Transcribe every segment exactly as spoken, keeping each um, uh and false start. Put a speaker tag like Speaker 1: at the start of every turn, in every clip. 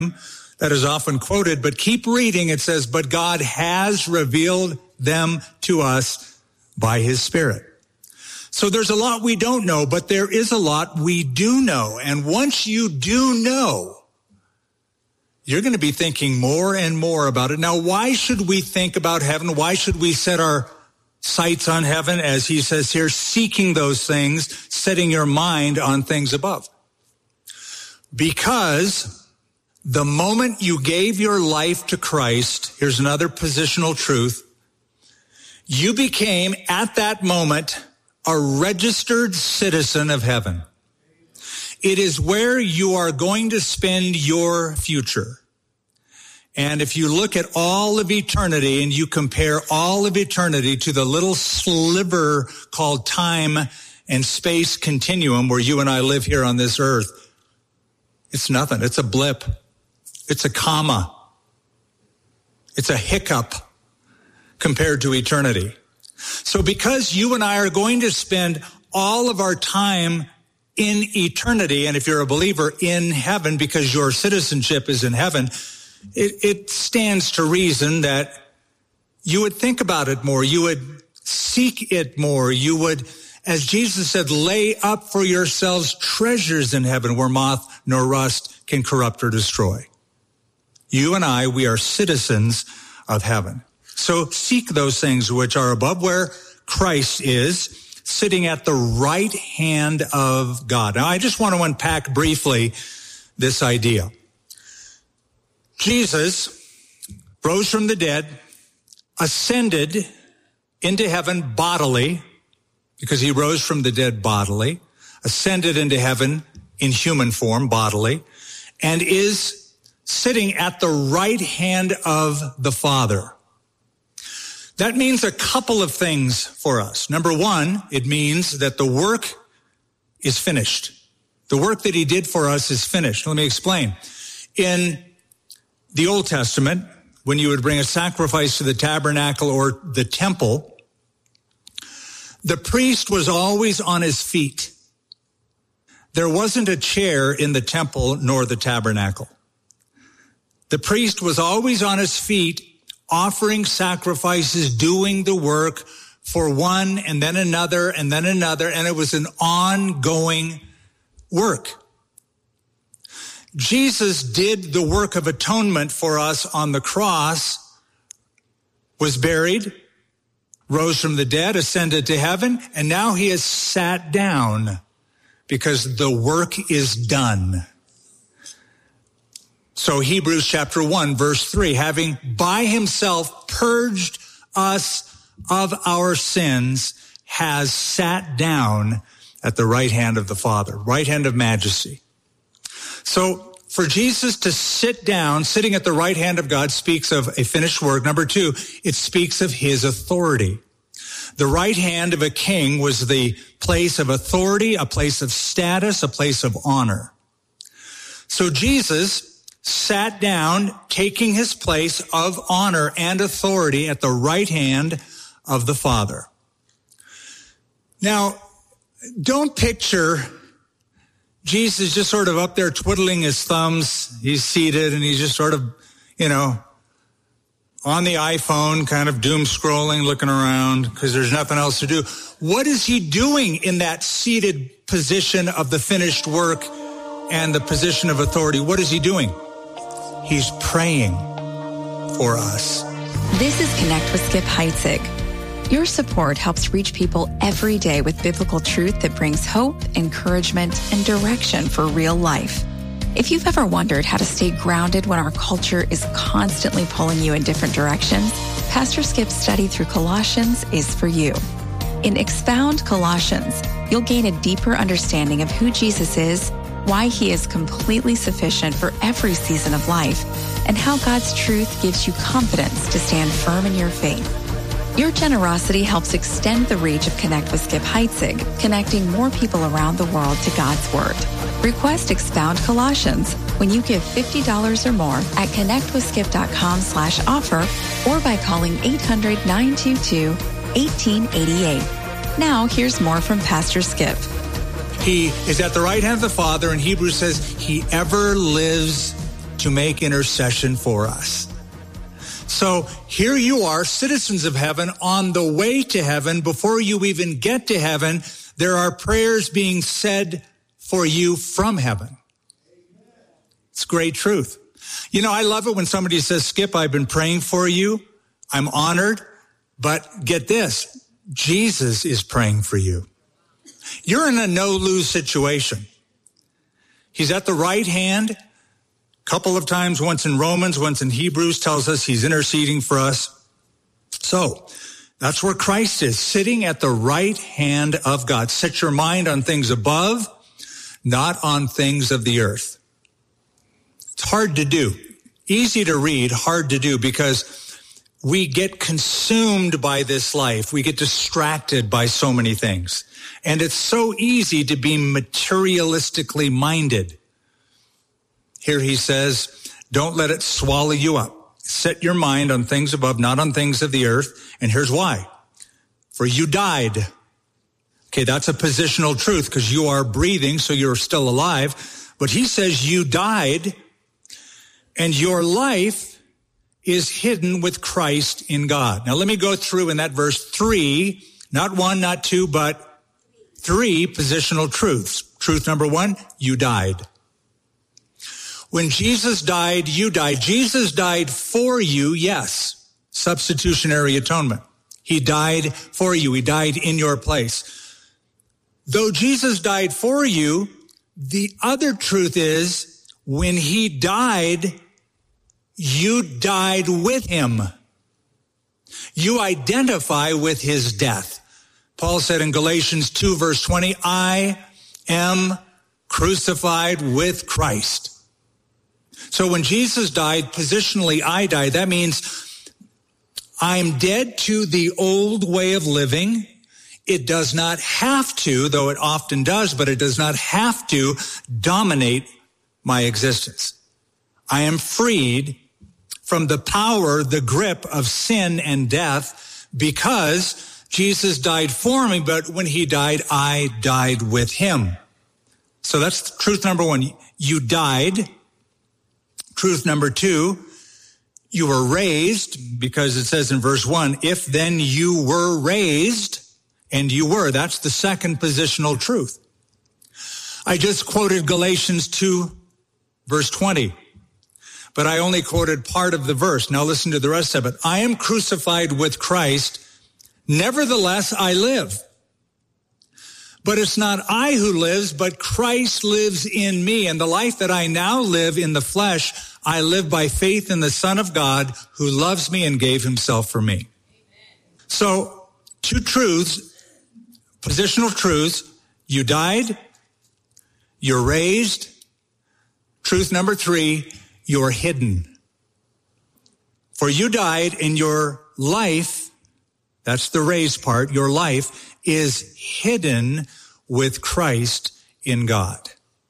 Speaker 1: that is often quoted, but keep reading. It says, but God has revealed them to us by his Spirit. So there's a lot we don't know, but there is a lot we do know. And once you do know, you're going to be thinking more and more about it. Now, why should we think about heaven? Why should we set our sights on heaven, as he says here, seeking those things, setting your mind on things above? Because the moment you gave your life to Christ, here's another positional truth, you became at that moment a registered citizen of heaven. It is where you are going to spend your future. And if you look at all of eternity and you compare all of eternity to the little sliver called time and space continuum where you and I live here on this earth, it's nothing. It's a blip. It's a comma. It's a hiccup compared to eternity. So because you and I are going to spend all of our time in eternity, and if you're a believer, in heaven, because your citizenship is in heaven, it, it stands to reason that you would think about it more. You would seek it more. You would, as Jesus said, lay up for yourselves treasures in heaven where moth nor rust can corrupt or destroy. You and I, we are citizens of heaven. So seek those things which are above, where Christ is, sitting at the right hand of God. Now, I just want to unpack briefly this idea. Jesus rose from the dead, ascended into heaven bodily, because he rose from the dead bodily, ascended into heaven in human form bodily, and is sitting at the right hand of the Father. That means a couple of things for us. Number one, it means that the work is finished. The work that he did for us is finished. Let me explain. In the Old Testament, when you would bring a sacrifice to the tabernacle or the temple, the priest was always on his feet. There wasn't a chair in the temple nor the tabernacle. The priest was always on his feet, offering sacrifices, doing the work for one and then another and then another, and it was an ongoing work. Jesus did the work of atonement for us on the cross, was buried, rose from the dead, ascended to heaven, and now he has sat down because the work is done. So Hebrews chapter one, verse three, having by himself purged us of our sins, has sat down at the right hand of the Father, right hand of majesty. So for Jesus to sit down, sitting at the right hand of God, speaks of a finished work. Number two, it speaks of his authority. The right hand of a king was the place of authority, a place of status, a place of honor. So Jesus sat down, taking his place of honor and authority at the right hand of the Father. Now, don't picture Jesus just sort of up there twiddling his thumbs. He's seated and he's just sort of, you know, on the iPhone, kind of doom scrolling, looking around because there's nothing else to do. What is he doing in that seated position of the finished work and the position of authority? What is he doing? He's praying for us.
Speaker 2: This is Connect with Skip Heitzig. Your support helps reach people every day with biblical truth that brings hope, encouragement, and direction for real life. If you've ever wondered how to stay grounded when our culture is constantly pulling you in different directions, Pastor Skip's study through Colossians is for you. In Expound Colossians, you'll gain a deeper understanding of who Jesus is, why he is completely sufficient for every season of life, and how God's truth gives you confidence to stand firm in your faith. Your generosity helps extend the reach of Connect with Skip Heitzig, connecting more people around the world to God's Word. Request Expound Colossians when you give fifty dollars or more at connectwithskip.com slash offer or by calling eight hundred, nine two two, one eight eight eight. Now, here's more from Pastor Skip.
Speaker 1: He is at the right hand of the Father, and Hebrews says he ever lives to make intercession for us. So here you are, citizens of heaven, on the way to heaven. Before you even get to heaven, there are prayers being said for you from heaven. It's great truth. You know, I love it when somebody says, Skip, I've been praying for you. I'm honored. But get this, Jesus is praying for you. You're in a no-lose situation. He's at the right hand. Couple of times, once in Romans, once in Hebrews, tells us he's interceding for us. So that's where Christ is, sitting at the right hand of God. Set your mind on things above, not on things of the earth. It's hard to do. Easy to read, hard to do, because we get consumed by this life. We get distracted by so many things. And it's so easy to be materialistically minded. Here he says, don't let it swallow you up. Set your mind on things above, not on things of the earth. And here's why. For you died. Okay, that's a positional truth because you are breathing, so you're still alive. But he says you died, and your life is hidden with Christ in God. Now let me go through in that verse three, not one, not two, but three positional truths. Truth number one, you died. When Jesus died, you died. Jesus died for you, yes. Substitutionary atonement. He died for you. He died in your place. Though Jesus died for you, the other truth is when he died, you died with him. You identify with his death. Paul said in Galatians two, verse twenty, I am crucified with Christ. So when Jesus died, positionally, I died. That means I'm dead to the old way of living. It does not have to, though it often does, but it does not have to dominate my existence. I am freed from the power, the grip of sin and death because Jesus died for me, but when he died, I died with him. So that's truth number one. You died. Truth number two, you were raised, because it says in verse one, if then you were raised, and you were, that's the second positional truth. I just quoted Galatians two, verse twenty, but I only quoted part of the verse. Now listen to the rest of it. I am crucified with Christ, nevertheless I live. But it's not I who lives, but Christ lives in me. And the life that I now live in the flesh, I live by faith in the Son of God who loves me and gave himself for me. Amen. So two truths, positional truths. You died, you're raised. Truth number three, you're hidden. For you died, and your life, that's the raised part, your life is hidden with Christ in God.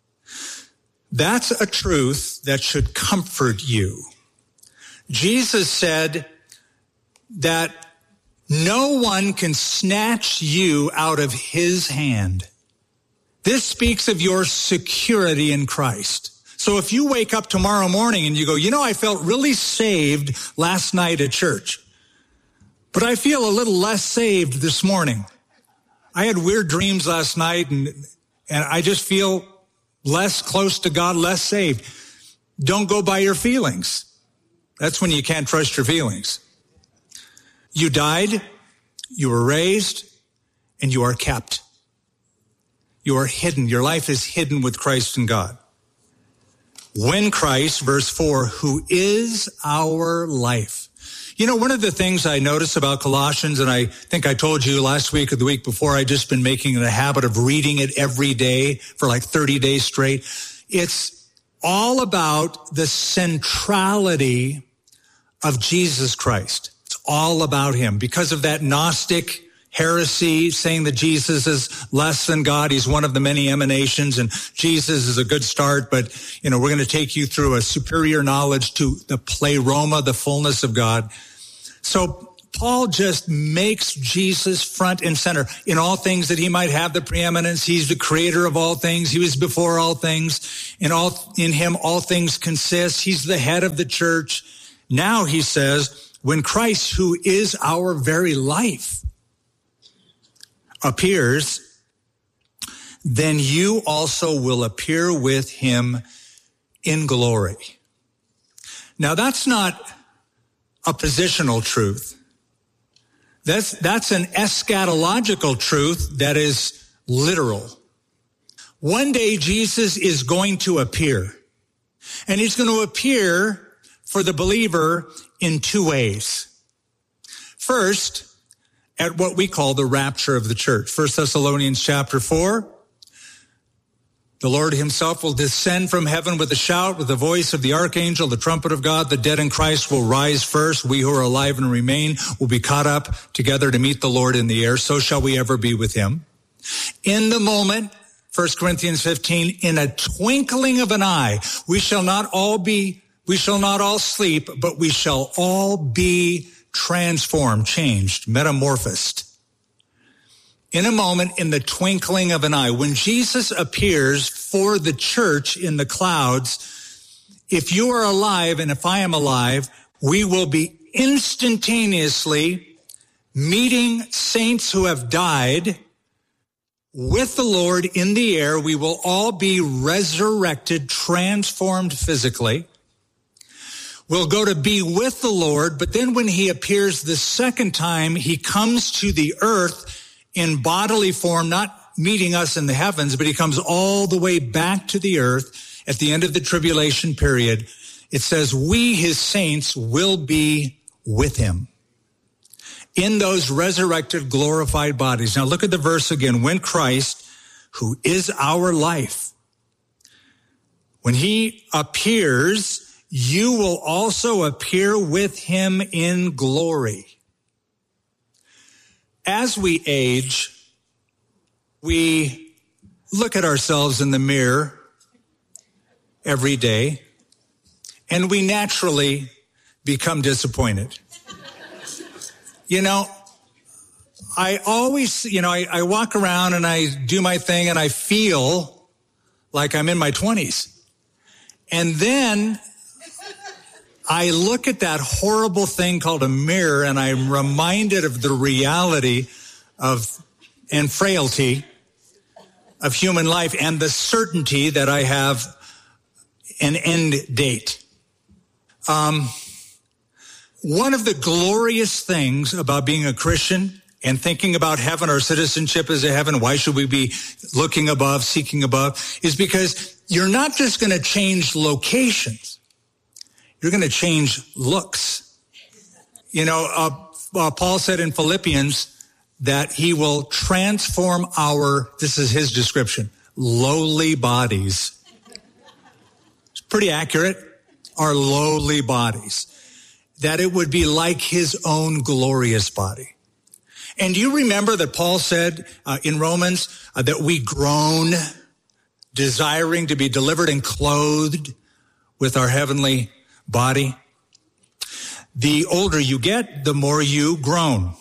Speaker 1: That's a truth that should comfort you. Jesus said that no one can snatch you out of his hand. This speaks of your security in Christ. So if you wake up tomorrow morning and you go, you know, I felt really saved last night at church, but I feel a little less saved this morning. I had weird dreams last night, and and I just feel less close to God, less saved. Don't go by your feelings. That's when you can't trust your feelings. You died, you were raised, and you are kept. You are hidden. Your life is hidden with Christ in God. When Christ, verse four, who is our life. You know, one of the things I notice about Colossians, and I think I told you last week or the week before, I've just been making it a habit of reading it every day for like thirty days straight. It's all about the centrality of Jesus Christ. It's all about him. Because of that Gnostic heresy saying that Jesus is less than God, he's one of the many emanations, and Jesus is a good start, but, you know, we're going to take you through a superior knowledge to the pleroma, the fullness of God. So Paul just makes Jesus front and center in all things that he might have the preeminence. He's the creator of all things. He was before all things. In all, in him, all things consist. He's the head of the church. Now he says, when Christ, who is our very life, appears, then you also will appear with him in glory. Now that's not a positional truth. That's, that's an eschatological truth that is literal. One day Jesus is going to appear, and he's going to appear for the believer in two ways. First, at what we call the rapture of the church. First Thessalonians chapter four. The Lord himself will descend from heaven with a shout, with the voice of the archangel, the trumpet of God. The dead in Christ will rise first. We who are alive and remain will be caught up together to meet the Lord in the air. So shall we ever be with him. In the moment, First Corinthians fifteen, in a twinkling of an eye, we shall not all be, we shall not all sleep, but we shall all be transformed, changed, metamorphosed. In a moment, in the twinkling of an eye, when Jesus appears for the church in the clouds, if you are alive and if I am alive, we will be instantaneously meeting saints who have died with the Lord in the air. We will all be resurrected, transformed physically. We'll go to be with the Lord, but then when he appears the second time, he comes to the earth in bodily form, not meeting us in the heavens, but he comes all the way back to the earth at the end of the tribulation period. It says, we, his saints, will be with him in those resurrected, glorified bodies. Now look at the verse again. When Christ, who is our life, when he appears, you will also appear with him in glory. As we age, we look at ourselves in the mirror every day, and we naturally become disappointed. You know, I always, you know, I, I walk around and I do my thing and I feel like I'm in my twenties. And then I look at that horrible thing called a mirror and I'm reminded of the reality of and frailty of human life and the certainty that I have an end date. Um, one of the glorious things about being a Christian and thinking about heaven, our citizenship is a heaven, why should we be looking above, seeking above, is because you're not just going to change locations. You're going to change looks. You know, uh, uh, Paul said in Philippians that he will transform our, this is his description, lowly bodies. It's pretty accurate. Our lowly bodies. That it would be like his own glorious body. And you remember that Paul said uh, in Romans uh, that we groan, desiring to be delivered and clothed with our heavenly body. The older you get, the more you groan.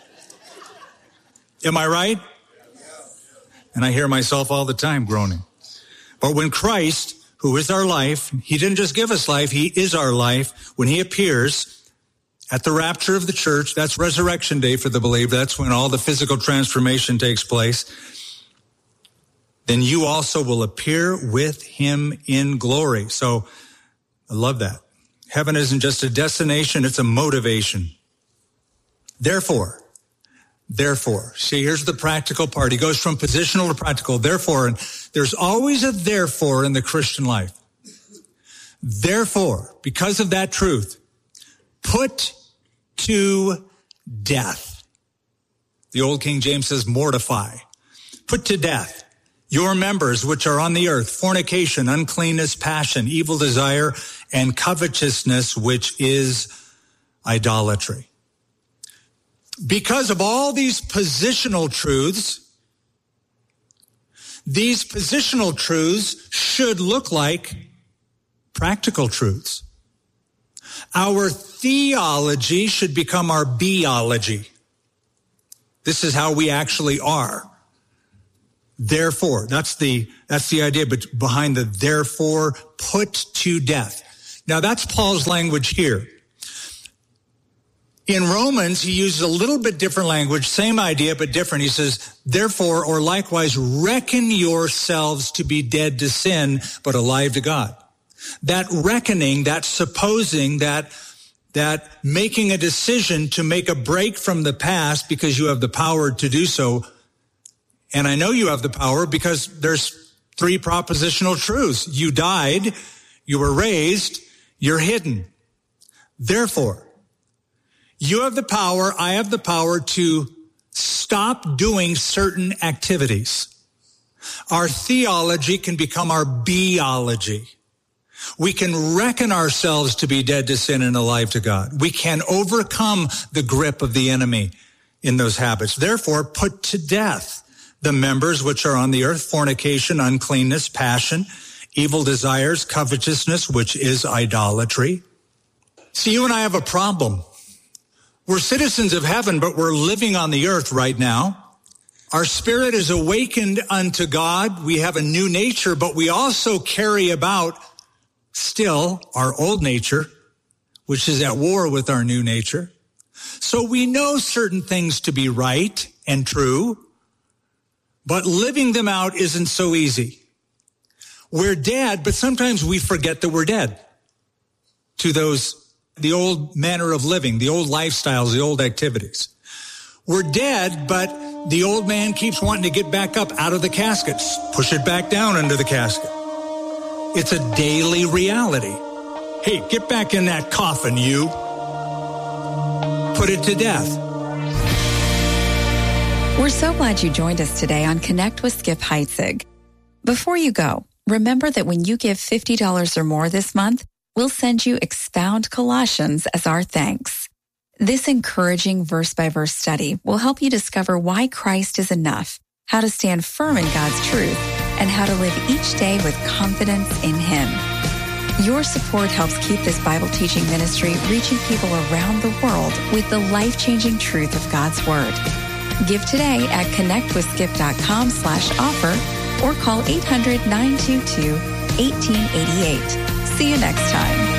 Speaker 1: Am I right? And I hear myself all the time groaning. But when Christ, who is our life, he didn't just give us life, he is our life. When he appears at the rapture of the church, that's resurrection day for the believer. That's when all the physical transformation takes place. Then you also will appear with him in glory. So I love that. Heaven isn't just a destination, it's a motivation. Therefore, therefore, see, here's the practical part. He goes from positional to practical. Therefore, and there's always a therefore in the Christian life. Therefore, because of that truth, put to death. The old King James says mortify. Put to death your members which are on the earth, fornication, uncleanness, passion, evil desire, and covetousness, which is idolatry. Because of all these positional truths, these positional truths should look like practical truths. Our theology should become our beology. This is how we actually are. Therefore, that's the, that's the idea behind the therefore put to death. Now that's Paul's language here. In Romans, he uses a little bit different language, same idea, but different. He says, therefore, or likewise, reckon yourselves to be dead to sin, but alive to God. That reckoning, that supposing, that, that making a decision to make a break from the past because you have the power to do so. And I know you have the power because there's three propositional truths. You died, you were raised, you're hidden. Therefore, you have the power, I have the power to stop doing certain activities. Our theology can become our beology. We can reckon ourselves to be dead to sin and alive to God. We can overcome the grip of the enemy in those habits. Therefore, put to death the members which are on the earth: fornication, uncleanness, passion, evil desires, covetousness, which is idolatry. See, you and I have a problem. We're citizens of heaven, but we're living on the earth right now. Our spirit is awakened unto God. We have a new nature, but we also carry about still our old nature, which is at war with our new nature. So we know certain things to be right and true, but living them out isn't so easy. We're dead, but sometimes we forget that we're dead to those, the old manner of living, the old lifestyles, the old activities. We're dead, but the old man keeps wanting to get back up out of the casket, push it back down into the casket. It's a daily reality. Hey, get back in that coffin, you. Put it to death.
Speaker 2: We're so glad you joined us today on Connect with Skip Heitzig. Before you go, remember that when you give fifty dollars or more this month, we'll send you Expound Colossians as our thanks. This encouraging verse-by-verse study will help you discover why Christ is enough, how to stand firm in God's truth, and how to live each day with confidence in Him. Your support helps keep this Bible teaching ministry reaching people around the world with the life-changing truth of God's Word. Give today at connectwithskip.com slash offer or call eight hundred, nine two two, one eight eight eight. See you next time.